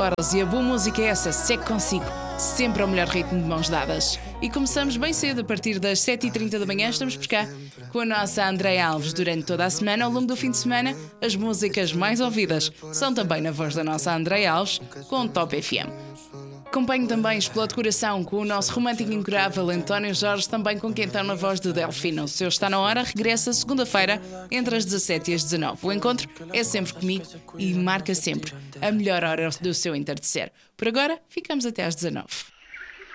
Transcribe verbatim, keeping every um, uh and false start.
horas e a boa música é essa, segue consigo, sempre ao melhor ritmo de mãos dadas. E começamos bem cedo, a partir das sete e trinta da manhã, estamos por cá com a nossa Andréia Alves. Durante toda a semana, ao longo do fim de semana, as músicas mais ouvidas são também na voz da nossa Andréia Alves, com o Top F M. Acompanho também Explode Coração com o nosso romântico incurável António Jorge, também com quem está na voz de Delfino. O seu Está na Hora regressa segunda-feira entre as dezassete e as dezanove. O encontro é sempre comigo e marca sempre a melhor hora do seu entardecer. Por agora, ficamos até às dezanove.